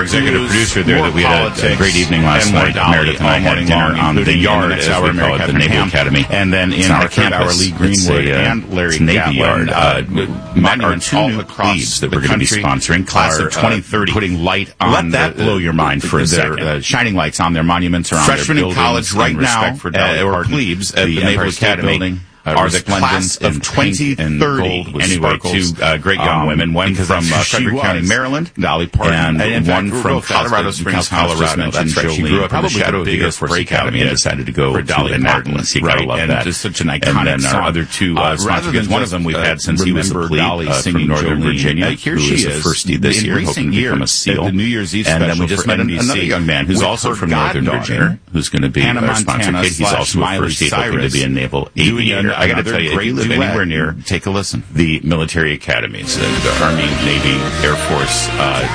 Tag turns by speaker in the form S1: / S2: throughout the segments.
S1: our executive producer there that we had a great evening last night. Meredith and I had dinner on the Yard, as we call it, the Naval Academy. And then in our campus, Lee Greenwood and Larry Navy Yard. Monuments all across that we're going to be sponsoring. Class of 2030. Putting light on. Let that blow your mind for a second. Shining lights on their monuments or on their buildings. Freshmen in college right now, or plebes at the Naval Academy, are the class of 2030. Anyway, two great young women, one from Frederick County, Maryland, Dolly Parton, and one from Colorado Springs, Colorado. That's right. She grew up in the shadow of the Air Force Academy and decided to go to Dolly Parton. You gotta love that. Just such an iconic song. Our other two sponsors, one of them we've had since he was a plebe from Northern Virginia. Here she is, the firstie this year, hoping to become a SEAL. The New Year's Eve special. And then we just met another young man who's also from Northern Virginia, who's going to be our sponsor. He's also a firstie, hoping to be a naval aviator. I got to tell you, if you live anywhere near, take a listen. The military academies, the Army, Navy, Air Force,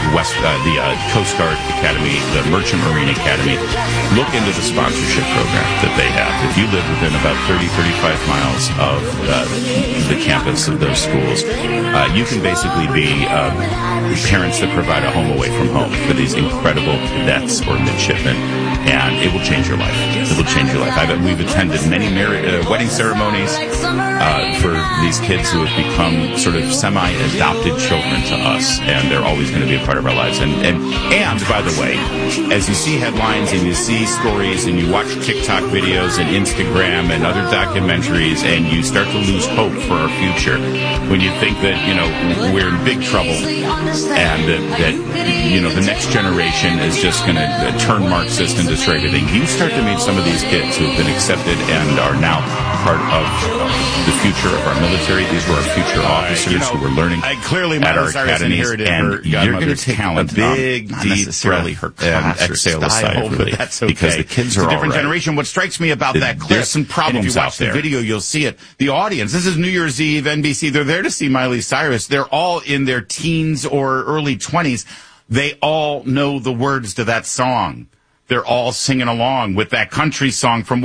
S1: the Coast Guard Academy, the Merchant Marine Academy. Look into the sponsorship program that they have. If you live within about 30-35 miles of the campus of those schools, you can basically be parents that provide a home away from home for these incredible cadets or midshipmen. And it will change your life. It will change your life. We've attended many wedding ceremonies for these kids who have become sort of semi-adopted children to us, and they're always going to be a part of our lives. And by the way, as you see headlines and you see stories and you watch TikTok videos and Instagram and other documentaries, and you start to lose hope for our future when you think that we're in big trouble and that the next generation is just going to turn Marxist and destroy everything. You start to meet some of these kids who have been accepted and are now part of the future of our military. These were our future officers who were learning at our academies, and you're going to take a big, deep breath and exhale a sigh of relief because the kids are a different generation. What strikes me about that clip, there's some problems if you watch the video, you'll see it. The audience, this is New Year's Eve, NBC, they're there to see Miley Cyrus. They're all in their teens or early 20s. They all know the words to that song. They're all singing along with that country song from,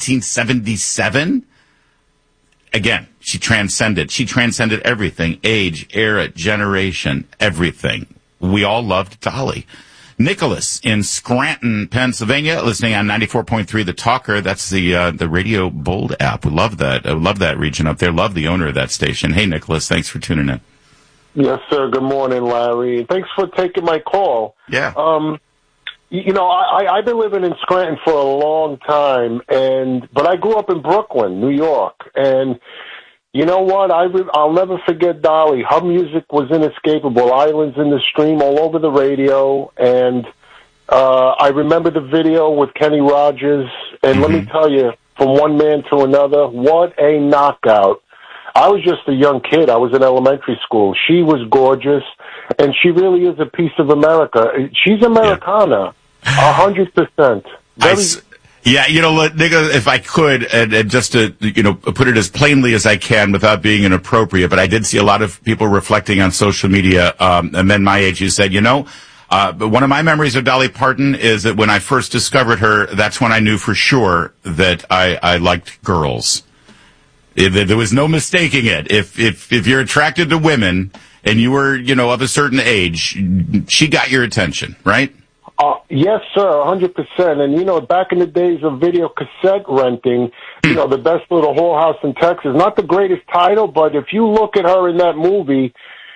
S1: 1977? Again, she transcended everything. Age, era, generation, everything. We all loved Dolly. Nicholas in Scranton, Pennsylvania, listening on 94.3 The Talker. That's the Radio Bold app. We love that. I love that region up there. Love the owner of that station. Hey, Nicholas, thanks for tuning in.
S2: Yes, sir. Good morning, Larry. Thanks for taking my call.
S1: Yeah.
S2: I've been living in Scranton for a long time, but I grew up in Brooklyn, New York, and you know what? I'll never forget Dolly. Her music was inescapable. Islands in the Stream all over the radio, and I remember the video with Kenny Rogers, and let me tell you, from one man to another, what a knockout. I was just a young kid. I was in elementary school. She was gorgeous, and she really is a piece of America. She's Americana. 100%.
S1: Yeah, Nicholas, if I could, and just to, put it as plainly as I can without being inappropriate, but I did see a lot of people reflecting on social media, men my age who said, but one of my memories of Dolly Parton is that when I first discovered her, that's when I knew for sure that I liked girls. There was no mistaking it. If you're attracted to women and you were, of a certain age, she got your attention, right?
S2: Yes, sir, 100%. And, back in the days of video cassette renting, the best little whorehouse in Texas, not the greatest title, but if you look at her in that movie,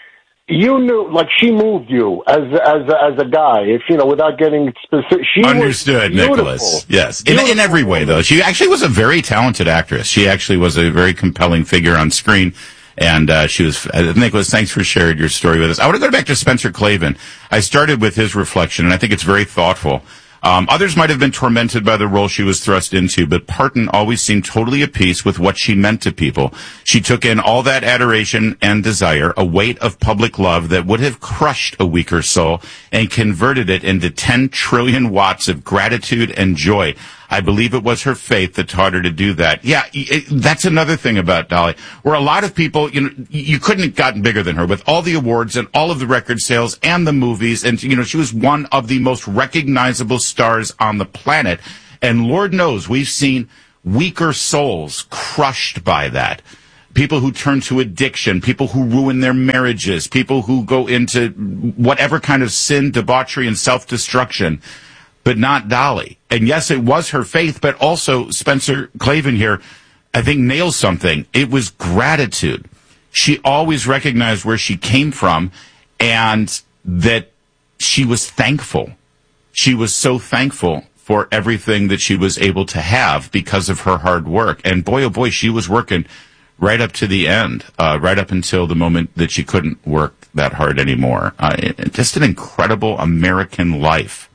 S2: you knew, she moved you as a guy, without getting specific. She
S1: understood, Nicholas. Yes. In every way, though. She actually was a very talented actress. She actually was a very compelling figure on screen. And she was, Nicholas, thanks for sharing your story with us. I want to go back to Spencer Klavan. I started with his reflection, and I think it's very thoughtful. Others might have been tormented by the role she was thrust into, but Parton always seemed totally at peace with what she meant to people. She took in all that adoration and desire, a weight of public love that would have crushed a weaker soul, and converted it into 10 trillion watts of gratitude and joy. I believe it was her faith that taught her to do that. Yeah, that's another thing about Dolly, where a lot of people, you couldn't have gotten bigger than her with all the awards and all of the record sales and the movies. And, she was one of the most recognizable stars on the planet. And Lord knows we've seen weaker souls crushed by that. people who turn to addiction, people who ruin their marriages, people who go into whatever kind of sin, debauchery, and self-destruction, but not Dolly. And yes, it was her faith, but also Spencer Klavan here, I think, nails something. It was gratitude. She always recognized where she came from and that she was thankful. She was so thankful for everything that she was able to have because of her hard work. And boy, oh boy, she was working right up to the end, right up until the moment that she couldn't work that hard anymore. Just an incredible American life.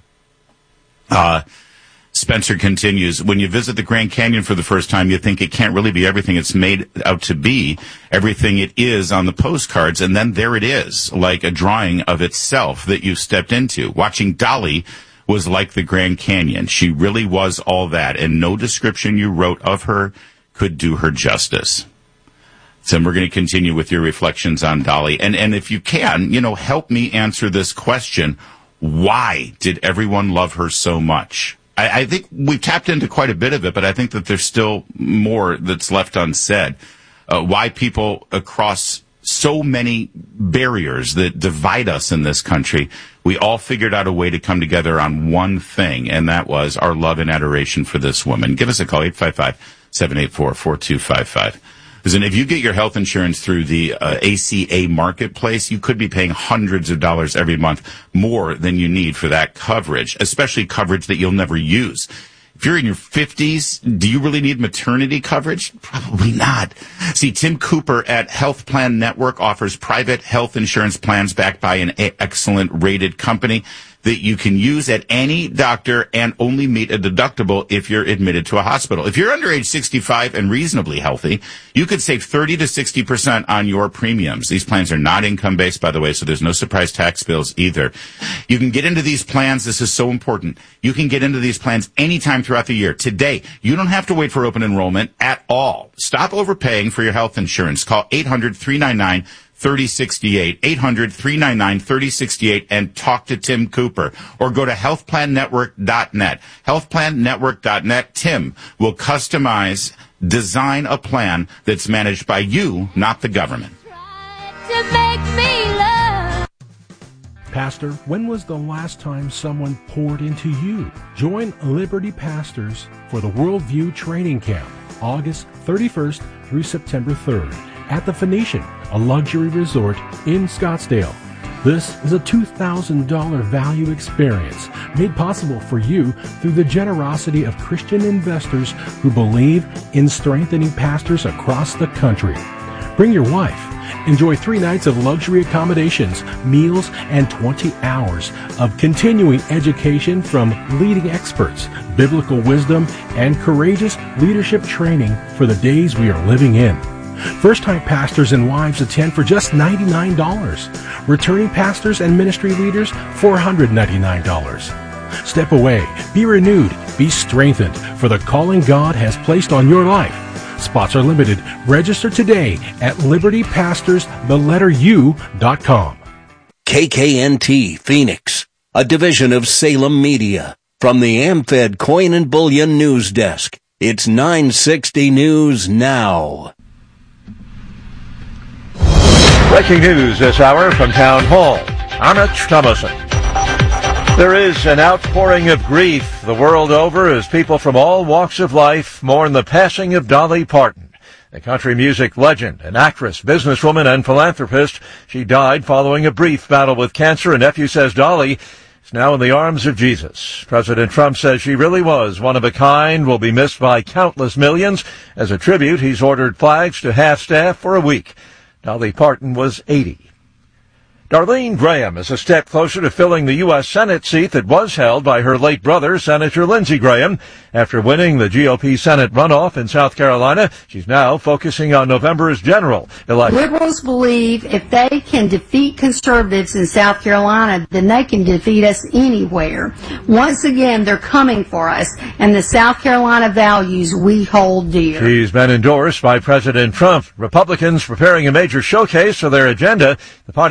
S1: Spencer continues, when you visit the Grand Canyon for the first time, you think it can't really be everything it's made out to be, everything it is on the postcards, and then there it is, like a drawing of itself that you stepped into. Watching Dolly was like the Grand Canyon. She really was all that, and no description you wrote of her could do her justice. So we're going to continue with your reflections on Dolly. And if you can, help me answer this question. Why did everyone love her so much? I think we've tapped into quite a bit of it, but I think that there's still more that's left unsaid. Why people across so many barriers that divide us in this country, we all figured out a way to come together on one thing, and that was our love and adoration for this woman. Give us a call, 855-784-4255. Listen, if you get your health insurance through the ACA marketplace, you could be paying hundreds of dollars every month more than you need for that coverage, especially coverage that you'll never use. If you're in your 50s, do you really need maternity coverage? Probably not. See, Tim Cooper at Health Plan Network offers private health insurance plans backed by an excellent rated company that you can use at any doctor and only meet a deductible if you're admitted to a hospital. If you're under age 65 and reasonably healthy, you could save 30 to 60% on your premiums. These plans are not income-based, by the way, so there's no surprise tax bills either. You can get into these plans. This is so important. You can get into these plans anytime throughout the year. Today, you don't have to wait for open enrollment at all. Stop overpaying for your health insurance. Call 800-399-3068, 800-399-3068, and talk to Tim Cooper. Or go to healthplannetwork.net. Healthplannetwork.net. Tim will design a plan that's managed by you, not the government.
S3: Pastor, when was the last time someone poured into you? Join Liberty Pastors for the Worldview Training Camp, August 31st through September 3rd. At the Phoenician, a luxury resort in Scottsdale. This is a $2,000 value experience made possible for you through the generosity of Christian investors who believe in strengthening pastors across the country. Bring your wife. Enjoy 3 nights of luxury accommodations, meals, and 20 hours of continuing education from leading experts, biblical wisdom, and courageous leadership training for the days we are living in. First-time pastors and wives attend for just $99. Returning pastors and ministry leaders, $499. Step away, be renewed, be strengthened for the calling God has placed on your life. Spots are limited. Register today at libertypastors.com.
S4: KKNT Phoenix, a division of Salem Media. From the AmFed Coin and Bullion News Desk, it's 960 News Now.
S5: Breaking news this hour from Town Hall. Amit Thomason. There is an outpouring of grief the world over as people from all walks of life mourn the passing of Dolly Parton, the country music legend, an actress, businesswoman, and philanthropist. She died following a brief battle with cancer. A nephew says Dolly is now in the arms of Jesus. President Trump says she really was one of a kind, will be missed by countless millions. As a tribute, he's ordered flags to half-staff for a week. Dolly Parton was 80. Darlene Graham is a step closer to filling the U.S. Senate seat that was held by her late brother, Senator Lindsey Graham. After winning the GOP Senate runoff in South Carolina, she's now focusing on November's general election.
S6: Liberals believe if they can defeat conservatives in South Carolina, then they can defeat us anywhere. Once again, they're coming for us, and the South Carolina values we hold dear.
S5: She's been endorsed by President Trump. Republicans preparing a major showcase for their agenda. The party's upcoming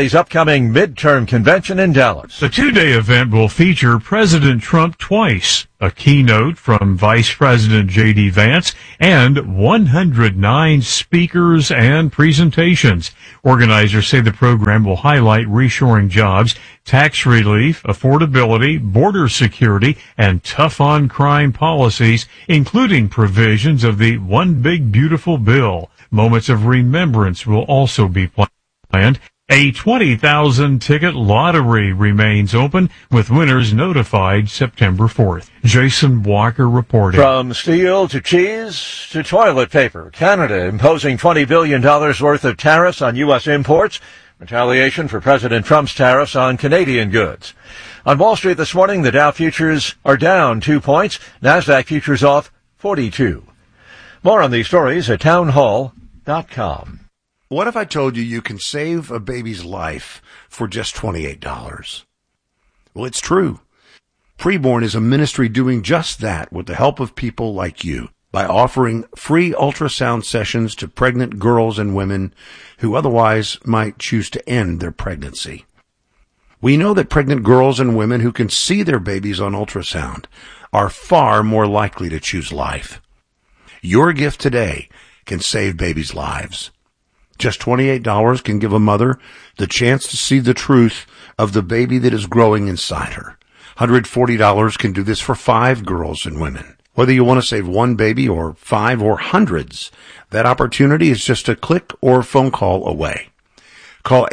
S5: upcoming midterm convention in Dallas.
S7: The two-day event will feature President Trump twice, a keynote from Vice President J.D. Vance, and 109 speakers and presentations. Organizers say the program will highlight reshoring jobs, tax relief, affordability, border security, and tough-on-crime policies, including provisions of the One Big Beautiful Bill. Moments of remembrance will also be planned. A 20,000-ticket lottery remains open, with winners notified September 4th. Jason Walker reporting.
S5: From steel to cheese to toilet paper, Canada imposing $20 billion worth of tariffs on U.S. imports, retaliation for President Trump's tariffs on Canadian goods. On Wall Street this morning, the Dow futures are down 2 points, NASDAQ futures off 42. More on these stories at townhall.com.
S8: What if I told you you can save a baby's life for just $28? Well, it's true. Preborn is a ministry doing just that with the help of people like you by offering free ultrasound sessions to pregnant girls and women who otherwise might choose to end their pregnancy. We know that pregnant girls and women who can see their babies on ultrasound are far more likely to choose life. Your gift today can save babies' lives. Just $28 can give a mother the chance to see the truth of the baby that is growing inside her. $140 can do this for 5 girls and women. Whether you want to save one baby or 5 or hundreds, that opportunity is just a click or phone call away. Call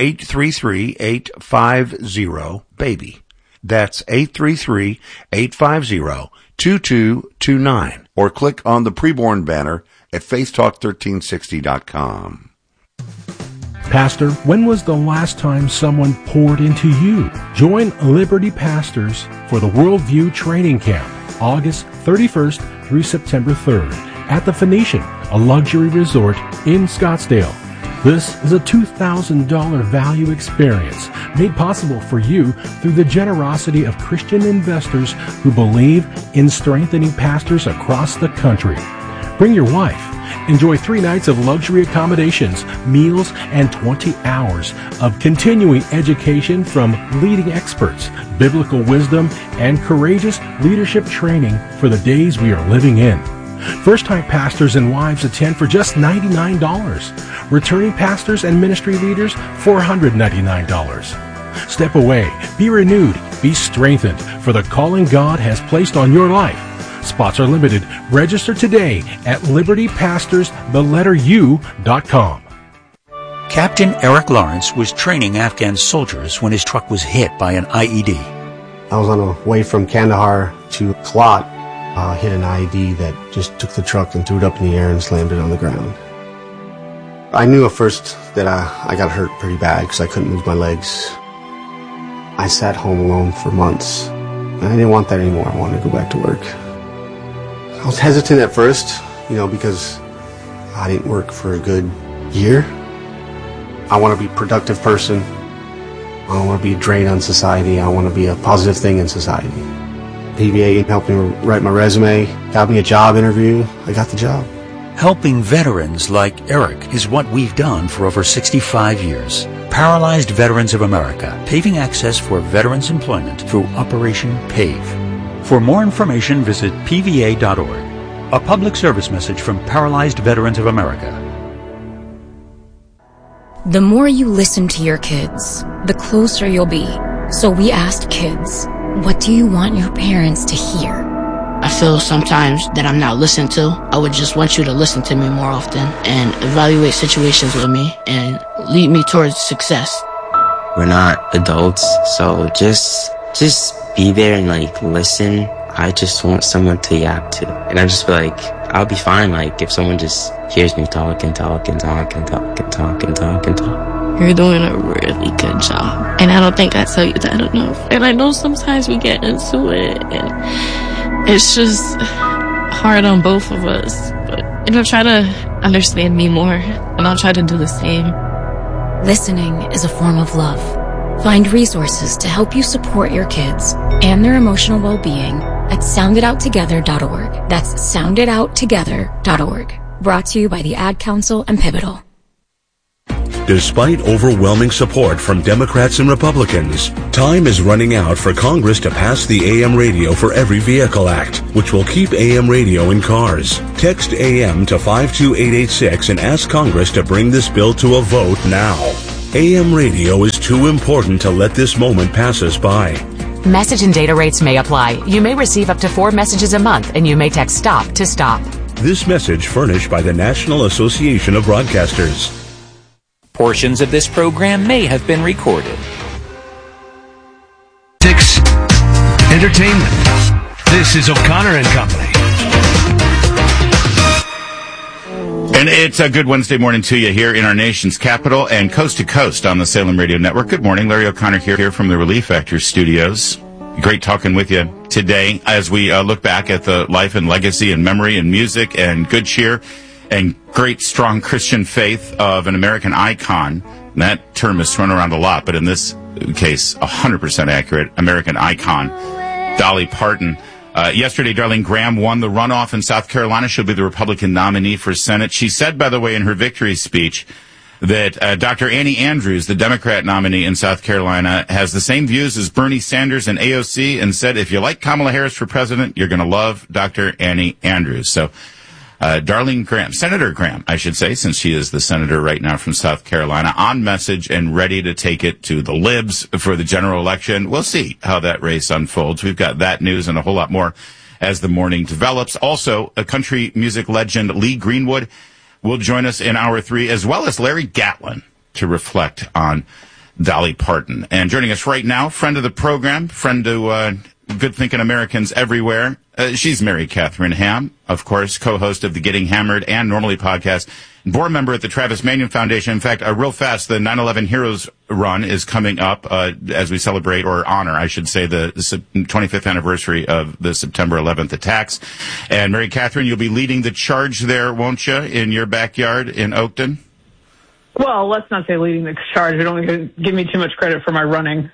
S8: 833-850-BABY. That's 833-850-2229. Or click on the Preborn banner at faithtalk1360.com.
S3: Pastor, when was the last time someone poured into you? Join Liberty Pastors for the Worldview Training Camp, August 31st through September 3rd at the Phoenician, a luxury resort in Scottsdale. This is a $2,000 value experience made possible for you through the generosity of Christian investors who believe in strengthening pastors across the country. Bring your wife. Enjoy 3 nights of luxury accommodations, meals, and 20 hours of continuing education from leading experts, biblical wisdom, and courageous leadership training for the days we are living in. First-time pastors and wives attend for just $99. Returning pastors and ministry leaders, $499. Step away, be renewed, be strengthened for the calling God has placed on your life. Spots are limited. Register today at libertypastors.com.
S9: Captain Eric Lawrence was training Afghan soldiers when his truck was hit by an IED.
S10: I was on the way from Kandahar to Kalat, hit an IED that just took the truck and threw it up in the air and slammed it on the ground. I knew at first that I got hurt pretty bad because I couldn't move my legs. I sat home alone for months, and I didn't want that anymore. I wanted to go back to work. I was hesitant at first, because I didn't work for a good year. I want to be a productive person. I don't want to be a drain on society. I want to be a positive thing in society. PVA helped me write my resume, got me a job interview. I got the job.
S9: Helping veterans like Eric is what we've done for over 65 years. Paralyzed Veterans of America, paving access for veterans' employment through Operation PAVE. For more information, visit pva.org. A public service message from Paralyzed Veterans of America.
S11: The more you listen to your kids, the closer you'll be. So we asked kids, what do you want your parents to hear?
S12: I feel sometimes that I'm not listened to. I would just want you to listen to me more often and evaluate situations with me and lead me towards success.
S13: We're not adults, so just be there and listen. I just want someone to yap to. And I just feel like I'll be fine if someone just hears me talk and talk and talk and talk and talk and talk and talk.
S14: You're doing a really good job. And I don't think I tell you that enough. And I know sometimes we get into it and it's just hard on both of us. But try to understand me more and I'll try to do the same.
S11: Listening is a form of love. Find resources to help you support your kids and their emotional well-being at sounditouttogether.org. That's sounditouttogether.org. Brought to you by the Ad Council and Pivotal.
S15: Despite overwhelming support from Democrats and Republicans, time is running out for Congress to pass the AM Radio for Every Vehicle Act, which will keep AM radio in cars. Text AM to 52886 and ask Congress to bring this bill to a vote now. AM radio is too important to let this moment pass us by.
S16: Message and data rates may apply. You may receive up to 4 messages a month, and you may text STOP to STOP.
S15: This message furnished by the National Association of Broadcasters.
S17: Portions of this program may have been recorded.
S18: 6 Entertainment. This is O'Connor and Company.
S1: And it's a good Wednesday morning to you here in our nation's capital and coast to coast on the Salem Radio Network. Good morning. Larry O'Connor here from the Relief Factor studios. Great talking with you today as we look back at the life and legacy and memory and music and good cheer and great, strong Christian faith of an American icon. And that term is thrown around a lot, but in this case, 100% accurate, American icon, Dolly Parton. Yesterday, Darlene Graham won the runoff in South Carolina. She'll be the Republican nominee for Senate. She said, by the way, in her victory speech, that Dr. Annie Andrews, the Democrat nominee in South Carolina, has the same views as Bernie Sanders and AOC, and said, if you like Kamala Harris for president, you're going to love Dr. Annie Andrews. So, Darlene Graham, Senator Graham, I should say, since she is the senator right now from South Carolina, on message and ready to take it to the libs for the general election. We'll see how that race unfolds. We've got that news and a whole lot more as the morning develops. Also, a country music legend, Lee Greenwood, will join us in hour 3, as well as Larry Gatlin, to reflect on Dolly Parton. And joining us right now, friend of the program, friend to good thinking Americans everywhere. She's Mary Catherine Ham, of course, co-host of the Getting Hammered and Normally podcast, and board member at the Travis Manion Foundation. In fact, real fast, the 9/11 Heroes Run is coming up as we celebrate, or honor, I should say, the 25th anniversary of the September 11th attacks. And Mary Catherine, you'll be leading the charge there, won't you, in your backyard in Oakton?
S19: Well, let's not say leading the charge. It only give me too much credit for my running.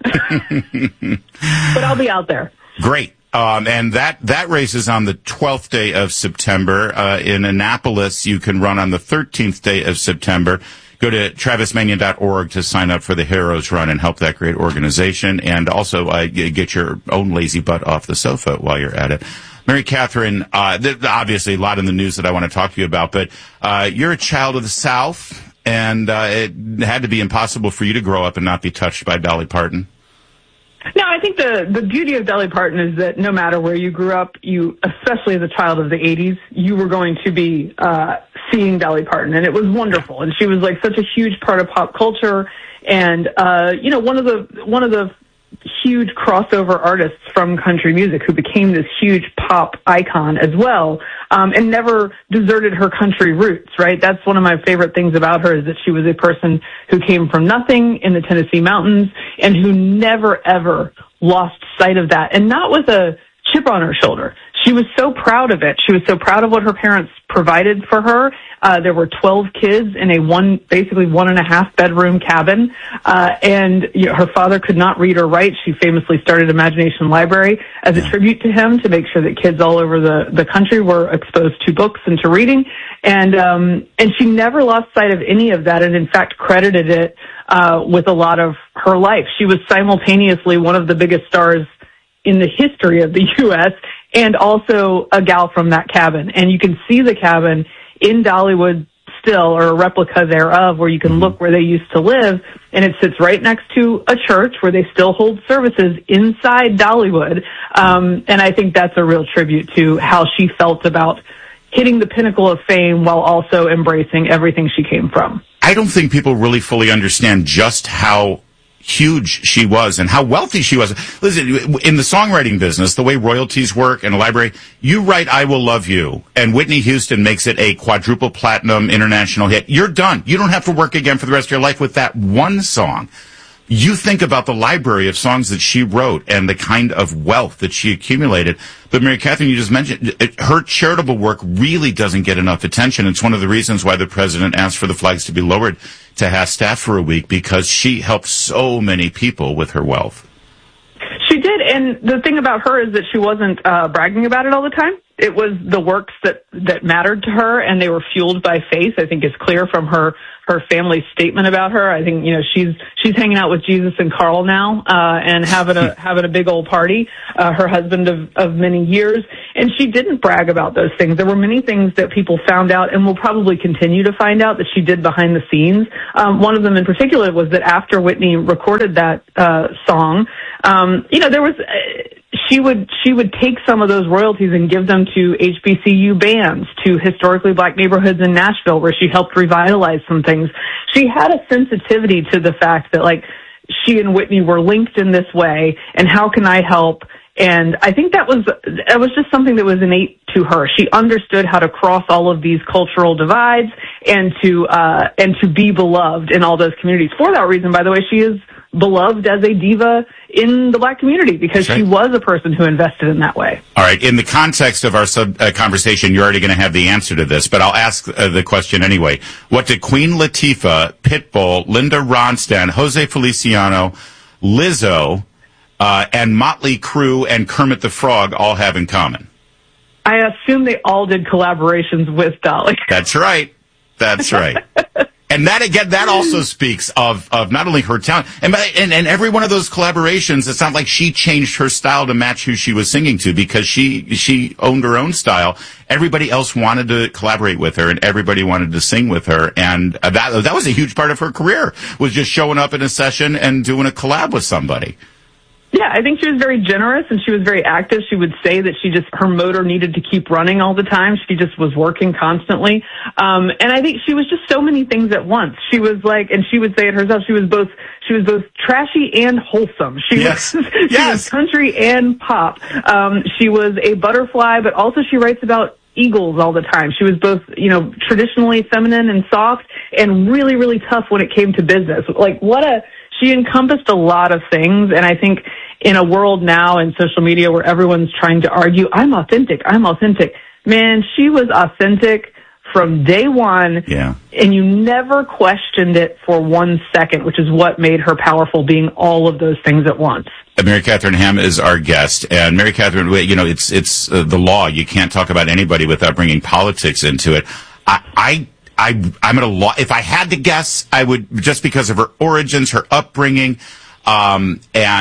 S19: But I'll be out there.
S1: Great. And that race is on the 12th day of September. In Annapolis, you can run on the 13th day of September. Go to travismanion.org to sign up for the Heroes Run and help that great organization. And also, get your own lazy butt off the sofa while you're at it. Mary Catherine, obviously a lot in the news that I want to talk to you about, but, you're a child of the South, and, it had to be impossible for you to grow up and not be touched by Dolly Parton.
S19: No, I think the beauty of Dolly Parton is that no matter where you grew up, you, especially as a child of the 80s, you were going to be seeing Dolly Parton, and it was wonderful. And she was like such a huge part of pop culture, and one of the huge crossover artists from country music who became this huge pop icon as well, and never deserted her country roots, right? That's one of my favorite things about her, is that she was a person who came from nothing in the Tennessee mountains and who never, ever lost sight of that, and not with a chip on her shoulder. She was so proud of it. She was so proud of what her parents provided for her. There were 12 kids in a basically 1.5 bedroom cabin. And her father could not read or write. She famously started Imagination Library as a tribute to him, to make sure that kids all over the country were exposed to books and to reading. And she never lost sight of any of that, and in fact credited it, with a lot of her life. She was simultaneously one of the biggest stars in the history of the U.S. and also a gal from that cabin. And you can see the cabin in Dollywood still, or a replica thereof, where you can look where they used to live, and it sits right next to a church where they still hold services inside Dollywood. And I think that's a real tribute to how she felt about hitting the pinnacle of fame while also embracing everything she came from.
S1: I don't think people really fully understand just how huge she was and how wealthy she was. Listen, in the songwriting business, the way royalties work in a library, you write I Will Love You, and Whitney Houston makes it a quadruple platinum international hit. You're done. You don't have to work again for the rest of your life with that one song. You think about the library of songs that she wrote and the kind of wealth that she accumulated. But Mary Catherine, you just mentioned, her charitable work really doesn't get enough attention. It's one of the reasons why the president asked for the flags to be lowered to half staff for a week, because she helped so many people with her wealth.
S19: She did, and the thing about her is that she wasn't bragging about it all the time. It was the works that mattered to her, and they were fueled by faith. I think it's clear from her her family's statement about her. I think, she's hanging out with Jesus and Carl now, and having a big old party, her husband of many years. And she didn't brag about those things. There were many things that people found out and will probably continue to find out that she did behind the scenes. One of them in particular was that after Whitney recorded that, song, there was, she would take some of those royalties and give them to HBCU bands, to historically black neighborhoods in Nashville, where she helped revitalize some things. She had a sensitivity to the fact that, she and Whitney were linked in this way, and how can I help? And I think that was just something that was innate to her. She understood how to cross all of these cultural divides and to be beloved in all those communities. For that reason, by the way, she is beloved as a diva in the black community, because she was a person who invested in that way.
S1: All right. In the context of our conversation, you're already going to have the answer to this, but I'll ask the question anyway. What did Queen Latifah, Pitbull, Linda Ronstadt, Jose Feliciano, Lizzo, and Motley Crue and Kermit the Frog all have in common?
S19: I assume they all did collaborations with Dolly.
S1: That's right. That's right. And that, again, that also speaks of not only her talent, and every one of those collaborations, it's not like she changed her style to match who she was singing to, because she owned her own style. Everybody else wanted to collaborate with her, and everybody wanted to sing with her. And that was a huge part of her career, was just showing up in a session and doing a collab with somebody.
S19: Yeah, I think she was very generous and she was very active. She would say that her motor needed to keep running all the time. She just was working constantly. And I think she was just so many things at once. She was and she would say it herself, she was both trashy and wholesome. She was country and pop. She was a butterfly, but also she writes about eagles all the time. She was both, traditionally feminine and soft, and really, really tough when it came to business. She encompassed a lot of things, and I think in a world now in social media where everyone's trying to argue, I'm authentic. Man, she was authentic from day one, and you never questioned it for 1 second, which is what made her powerful, being all of those things at once.
S1: Mary Catherine Ham is our guest, and Mary Catherine, it's the law. You can't talk about anybody without bringing politics into it. I'm at a loss. If I had to guess, I would, just because of her origins, her upbringing, and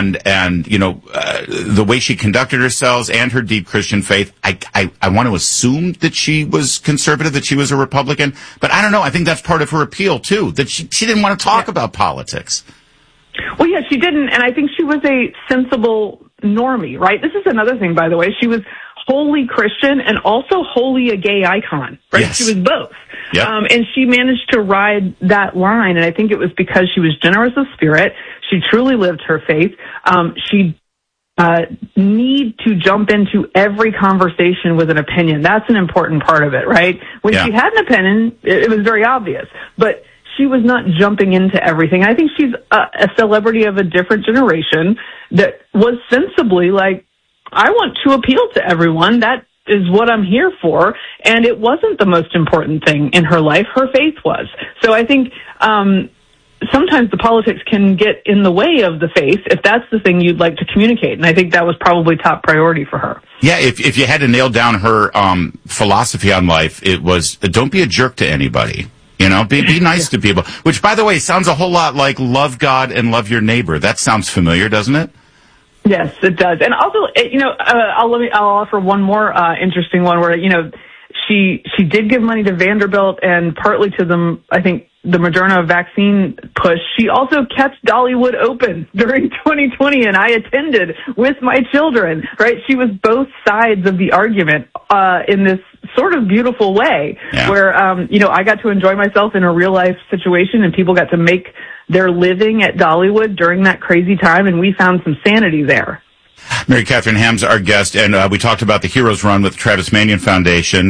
S1: the way she conducted herself and her deep Christian faith, I want to assume that she was conservative, that she was a Republican, but I don't know. I think that's part of her appeal too, that she didn't want to talk about politics.
S19: Well, yeah, she didn't, and I think she was a sensible normie, right? This is another thing, by the way. She was wholly Christian and also wholly a gay icon, right? Yes. She was both. Yep. And she managed to ride that line, and I think it was because she was generous of spirit. She truly lived her faith. She need to jump into every conversation with an opinion. That's an important part of it, right? When she had an opinion, it was very obvious, but she was not jumping into everything. I think she's a celebrity of a different generation that was sensibly I want to appeal to everyone. That is what I'm here for. And it wasn't the most important thing in her life. Her faith was. So I think sometimes the politics can get in the way of the faith if that's the thing you'd like to communicate. And I think that was probably top priority for her.
S1: Yeah, if you had to nail down her philosophy on life, it was don't be a jerk to anybody. Be nice to people. Which, by the way, sounds a whole lot like love God and love your neighbor. That sounds familiar, doesn't it?
S19: Yes, it does. And also, I'll offer one more interesting one where, she did give money to Vanderbilt and partly to the Moderna vaccine push. She also kept Dollywood open during 2020, and I attended with my children, right? She was both sides of the argument in this sort of beautiful way where, I got to enjoy myself in a real life situation, and people got to make their living at Dollywood during that crazy time, and we found some sanity there.
S1: Mary Catherine Ham's our guest, and we talked about the Heroes Run with the Travis Manion Foundation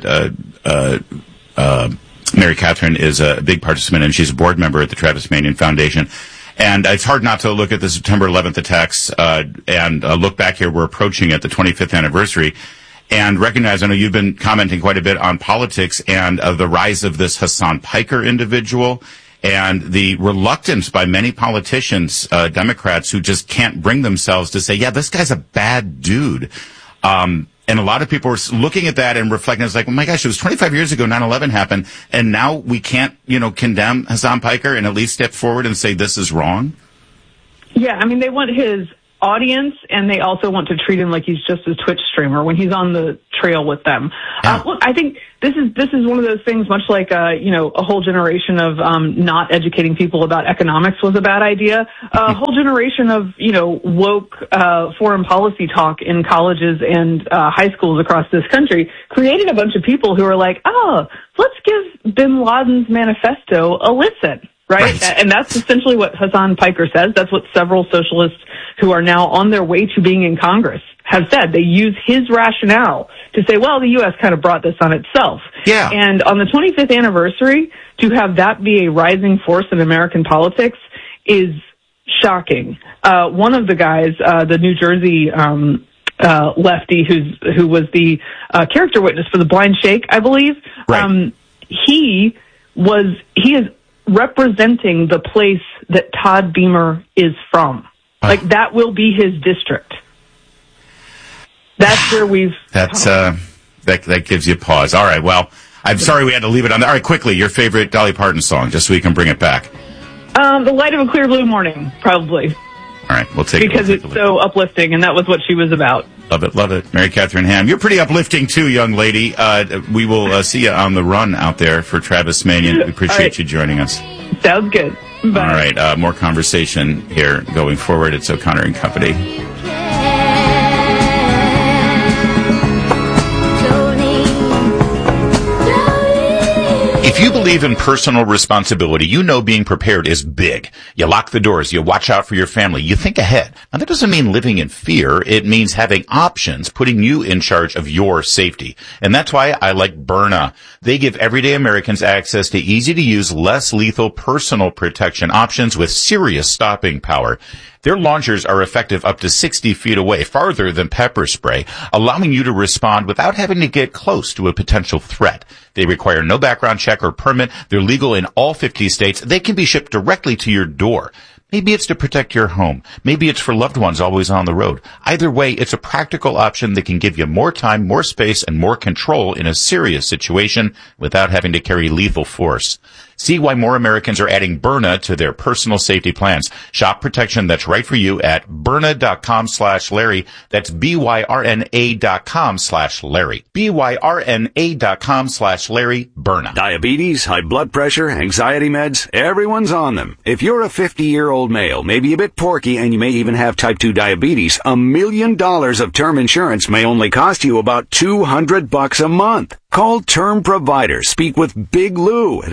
S1: Mary Catherine is a big participant, and she's a board member at the Travis Manion Foundation. And it's hard not to look at the September 11th attacks and look back here. We're approaching it, the 25th anniversary, and recognize, I know you've been commenting quite a bit on politics and the rise of this Hassan Piker individual and the reluctance by many politicians, Democrats, who just can't bring themselves to say, yeah, this guy's a bad dude. And a lot of people were looking at that and reflecting. It's like, oh my gosh, it was 25 years ago 9/11 happened, and now we can't, condemn Hasan Piker and at least step forward and say this is wrong?
S19: Yeah, I mean, they want his audience, and they also want to treat him like he's just a Twitch streamer when he's on the trail with them.
S1: Yeah.
S19: Look, I think this is one of those things, much like a whole generation of not educating people about economics was a bad idea. A whole generation of woke foreign policy talk in colleges and high schools across this country created a bunch of people who are like, oh, let's give Bin Laden's manifesto a listen. Right? And that's essentially what Hasan Piker says. That's what several socialists who are now on their way to being in Congress have said. They use his rationale to say, well, the U.S. kind of brought this on itself.
S1: Yeah.
S19: And on the 25th anniversary, to have that be a rising force in American politics is shocking. One of the guys, the New Jersey lefty who was the character witness for the Blind Sheikh, I believe, he is representing the place that Todd Beamer is from. Like, that will be his district. That's where we've...
S1: That gives you pause. All right, well, I'm sorry we had to leave it on there. All right, quickly, your favorite Dolly Parton song, just so we can bring it back.
S19: The Light of a Clear Blue Morning, probably.
S1: All right, we'll take it.
S19: Because it's so uplifting, and that was what she was about.
S1: Love it, love it. Mary Catherine Ham, you're pretty uplifting too, young lady. We will see you on the run out there for Travis Manion. We appreciate you joining us.
S19: Sounds good. Bye.
S1: All right, more conversation here going forward. It's O'Connor and Company. If you believe in personal responsibility, you know being prepared is big. You lock the doors. You watch out for your family. You think ahead. Now, that doesn't mean living in fear. It means having options, putting you in charge of your safety. And that's why I like Byrna. They give everyday Americans access to easy-to-use, less lethal personal protection options with serious stopping power. Their launchers are effective up to 60 feet away, farther than pepper spray, allowing you to respond without having to get close to a potential threat. They require no background check or permit. They're legal in all 50 states. They can be shipped directly to your door. Maybe it's to protect your home. Maybe it's for loved ones always on the road. Either way, it's a practical option that can give you more time, more space, and more control in a serious situation without having to carry lethal force. See why more Americans are adding Byrna to their personal safety plans. Shop protection that's right for you at Byrna.com/Larry. That's BYRNA.com/Larry. BYRNA.com/Larry. Byrna.
S18: Diabetes, high blood pressure, anxiety meds, everyone's on them. If you're a 50-year-old male, maybe a bit porky, and you may even have type 2 diabetes, $1 million of term insurance may only cost you about $200 a month. Call Term Provider. Speak with Big Lou at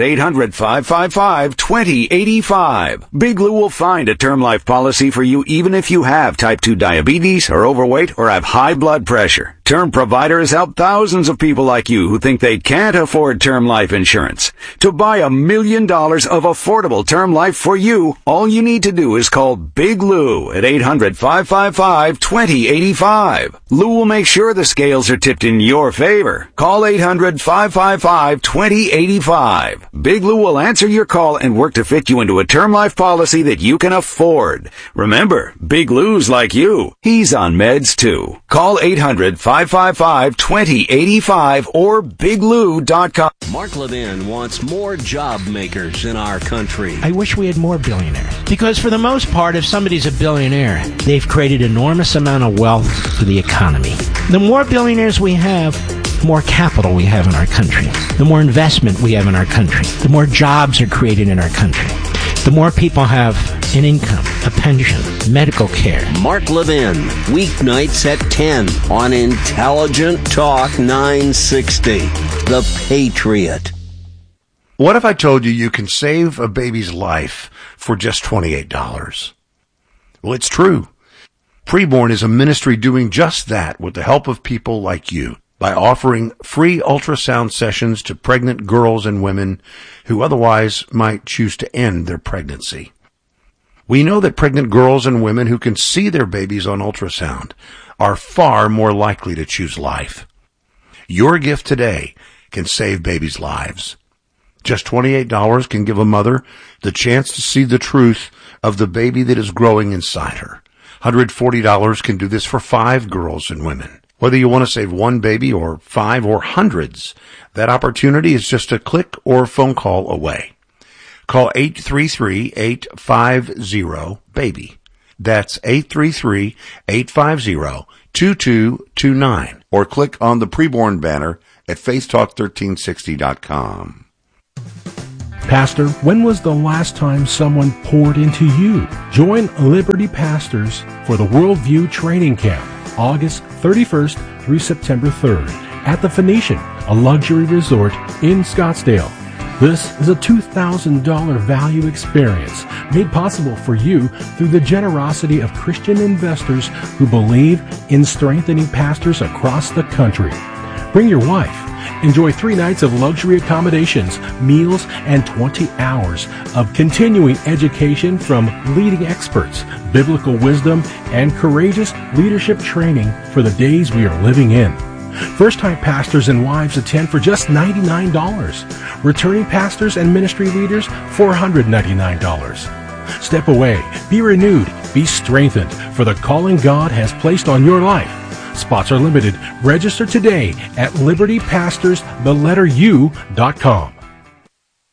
S18: 800-555-2085. Big Lou will find a term life policy for you even if you have type 2 diabetes, are overweight, or have high blood pressure. Term Provider has helped thousands of people like you who think they can't afford term life insurance. To buy $1 million of affordable term life for you, all you need to do is call Big Lou at 800-555-2085. Lou will make sure the scales are tipped in your favor. Call 800-555-2085. Big Lou will answer your call and work to fit you into a term life policy that you can afford. Remember, Big Lou's like you. He's on meds too. Call 800-555-2085 or biglou.com.
S4: Mark Levin wants more job makers in our country.
S20: I wish we had more billionaires. Because for the most part, if somebody's a billionaire, they've created enormous amount of wealth for the economy. The more billionaires we have, the more capital we have in our country. The more investment we have in our country. The more jobs are created in our country. The more people have an income, a pension, medical care.
S4: Mark Levin, weeknights at 10 on Intelligent Talk 960. The Patriot.
S8: What if I told you you can save a baby's life for just $28? Well, it's true. Preborn is a ministry doing just that with the help of people like you by offering free ultrasound sessions to pregnant girls and women who otherwise might choose to end their pregnancy. We know that pregnant girls and women who can see their babies on ultrasound are far more likely to choose life. Your gift today can save babies' lives. Just $28 can give a mother the chance to see the truth of the baby that is growing inside her. $140 can do this for 5 girls and women. Whether you want to save one baby or 5 or hundreds, that opportunity is just a click or phone call away. Call 833-850-BABY. That's 833-850-2229. Or click on the preborn banner at faithtalk1360.com.
S3: Pastor, when was the last time someone poured into you? Join Liberty Pastors for the Worldview Training Camp, August 31st through September 3rd at the Phoenician, a luxury resort in Scottsdale. This is a $2,000 value experience made possible for you through the generosity of Christian investors who believe in strengthening pastors across the country. Bring your wife. Enjoy 3 nights of luxury accommodations, meals, and 20 hours of continuing education from leading experts, biblical wisdom, and courageous leadership training for the days we are living in. First-time pastors and wives attend for just $99. Returning pastors and ministry leaders, $499. Step away, be renewed, be strengthened for the calling God has placed on your life. Spots are limited. Register today at libertypastorstheletteru.com.